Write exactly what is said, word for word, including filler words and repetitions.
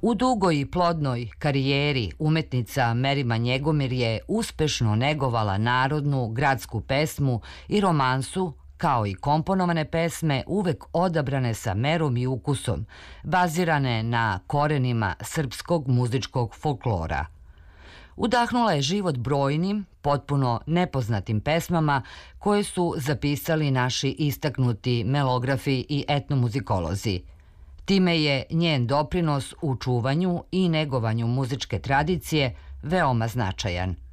U dugoj i plodnoj karijeri umetnica Merima Njegomir je uspešno negovala narodnu, gradsku pesmu i romansu, kao i komponovane pesme uvek odabrane sa merom i ukusom, bazirane na korenima srpskog muzičkog folklora. Udahnula je život brojnim, potpuno nepoznatim pesmama koje su zapisali naši istaknuti melografi i etnomuzikolozi. Time je njen doprinos u čuvanju i negovanju muzičke tradicije veoma značajan.